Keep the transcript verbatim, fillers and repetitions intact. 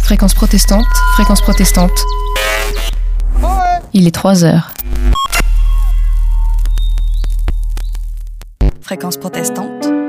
Fréquence protestante, fréquence protestante. Il est trois heures. Fréquence protestante.